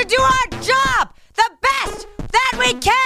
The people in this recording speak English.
do our job the best that we can!